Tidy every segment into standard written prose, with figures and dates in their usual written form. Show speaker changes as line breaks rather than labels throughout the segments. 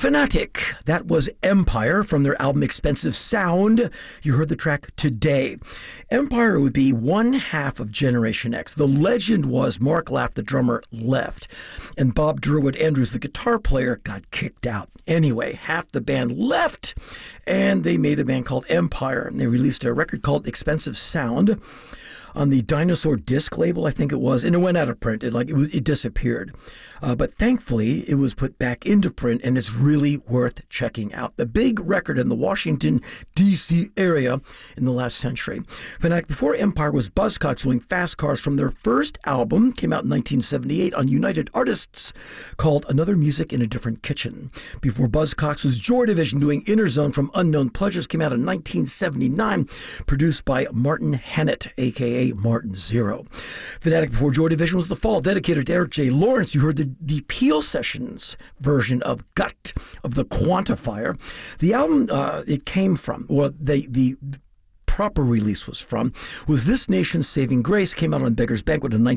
Fanatic, that was Empire from their album Expensive Sound. You heard the track Today. Empire would be one half of Generation X. The legend was Mark Laff, the drummer, left, and Bob Durwood Andrews, the guitar player, got kicked out. Anyway, half the band left, and they made a band called Empire, and they released a record called Expensive Sound on the Dinosaur Disc label, I think it was, and it went out of print. It disappeared. But thankfully, it was put back into print, and it's really worth checking out. The big record in the Washington, D.C. area in the last century. Fanatic before Empire was Buzzcocks doing Fast Cars from their first album, came out in 1978 on United Artists, called Another Music in a Different Kitchen. Before Buzzcocks was Joy Division doing Inner Zone from Unknown Pleasures, came out in 1979, produced by Martin Hannett, a.k.a. Martin Zero. Fanatic before Joy Division was The Fall, dedicated to Eric J. Lawrence. You heard the Peel Sessions version of Gut of the Quantifier. The album it came from, or the proper release was from, was This Nation's Saving Grace, came out on Beggar's Banquet in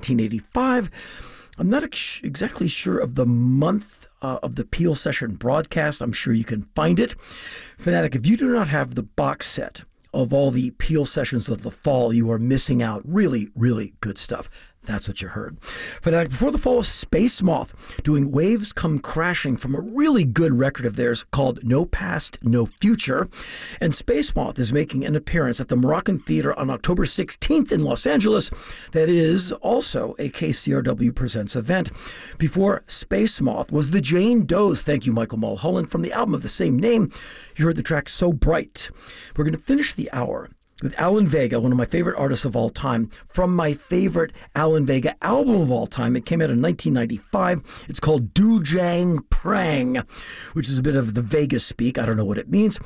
1985. I'm not exactly sure of the month of the Peel Session broadcast. I'm sure you can find it. Fanatic, if you do not have the box set of all the Peel Sessions of The Fall, you are missing out. Really, really good stuff. That's what you heard. Fanatic before The Fall was Space Moth doing Waves Come Crashing from a really good record of theirs called No Past, No Future. And Space Moth is making an appearance at the Moroccan Theater on October 16th in Los Angeles. That is also a KCRW Presents event. Before Space Moth was the Jane Does. Thank you, Michael Mulholland, from the album of the same name. You heard the track So Bright. We're going to finish the hour with Alan Vega, one of my favorite artists of all time, from my favorite Alan Vega album of all time. It came out in 1995. It's called Dujang Prang, which is a bit of the Vegas speak. I don't know what it means.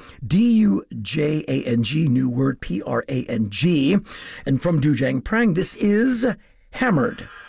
D-U-J-A-N-G, new word, P-R-A-N-G. And from Dujang Prang, this is Hammered.